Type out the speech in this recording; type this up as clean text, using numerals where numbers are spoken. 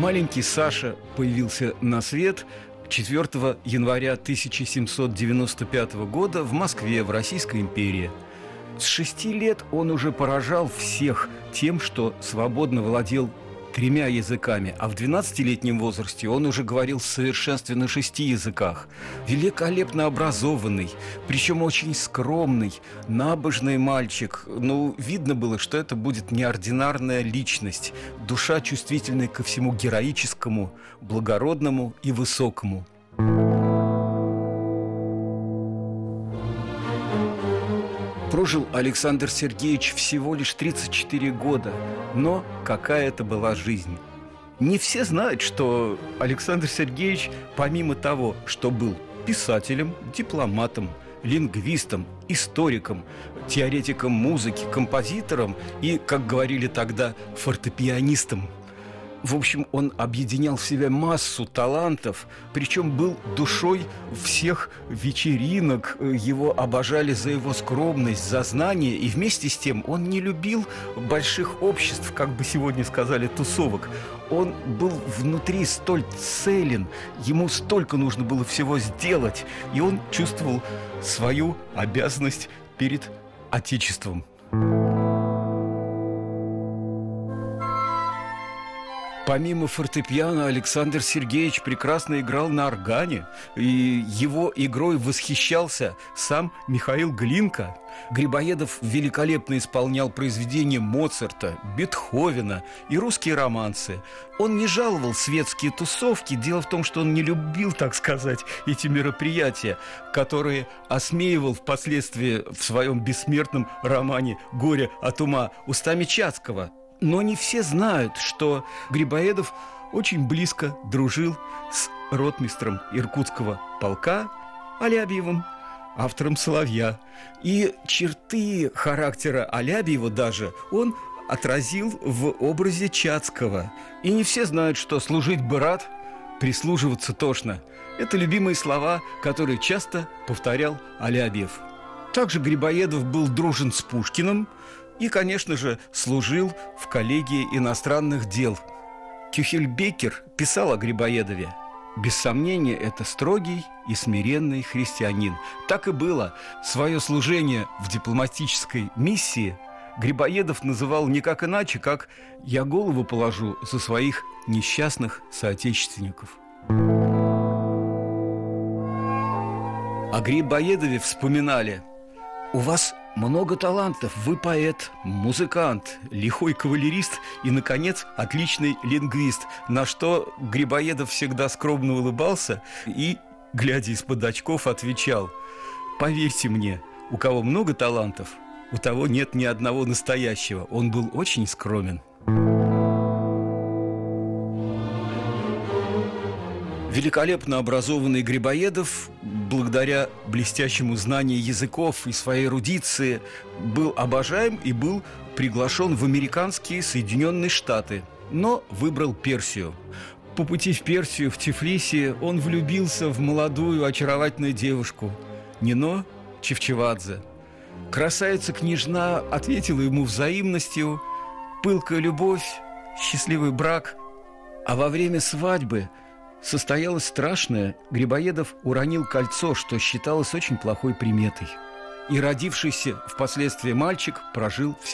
Маленький Саша появился на свет 4 января 1795 года в Москве, в Российской империи. С 6 лет он уже поражал всех тем, что свободно владел 3 языками, а в 12-летнем возрасте он уже говорил в совершенстве на 6 языках. Великолепно образованный, причем очень скромный, набожный мальчик. Видно было, что это будет неординарная личность, душа, чувствительная ко всему героическому, благородному и высокому. Прожил Александр Сергеевич всего лишь 34 года, но какая это была жизнь! Не все знают, что Александр Сергеевич, помимо того, что был писателем, дипломатом, лингвистом, историком, теоретиком музыки, композитором и, как говорили тогда, фортепианистом. В общем, он объединял в себе массу талантов, причем был душой всех вечеринок. Его обожали за его скромность, за знания, и вместе с тем он не любил больших обществ, как бы сегодня сказали, тусовок. Он был внутри столь целен, ему столько нужно было всего сделать, и он чувствовал свою обязанность перед Отечеством. Помимо фортепиано, Александр Сергеевич прекрасно играл на органе, и его игрой восхищался сам Михаил Глинка. Грибоедов великолепно исполнял произведения Моцарта, Бетховена и русские романсы. Он не жаловал светские тусовки. Дело в том, что он не любил, так сказать, эти мероприятия, которые осмеивал впоследствии в своем бессмертном романе «Горе от ума» устами Чацкого. Но не все знают, что Грибоедов очень близко дружил с ротмистром иркутского полка Алябьевым, автором «Соловья». И черты характера Алябьева даже он отразил в образе Чацкого. И не все знают, что «служить бы рад, прислуживаться тошно» – это любимые слова, которые часто повторял Алябьев. Также Грибоедов был дружен с Пушкиным и, конечно же, служил в коллегии иностранных дел. Кюхельбекер писал о Грибоедове: «Без сомнения, это строгий и смиренный христианин». Так и было. Свое служение в дипломатической миссии Грибоедов называл никак иначе, как «я голову положу за своих несчастных соотечественников». О Грибоедове вспоминали: «У вас много талантов, вы поэт, музыкант, лихой кавалерист и, наконец, отличный лингвист». На что Грибоедов всегда скромно улыбался и, глядя из-под очков, отвечал: «Поверьте мне, у кого много талантов, у того нет ни одного настоящего». Он был очень скромен. Великолепно образованный Грибоедов, благодаря блестящему знанию языков и своей эрудиции, был обожаем и был приглашен в американские Соединенные Штаты, но выбрал Персию. По пути в Персию, в Тифлисе, он влюбился в молодую очаровательную девушку Нино Чевчевадзе. Красавица-княжна ответила ему взаимностью, пылкая любовь, счастливый брак. А во время свадьбы состоялось страшное. Грибоедов уронил кольцо, что считалось очень плохой приметой. И родившийся впоследствии мальчик прожил всего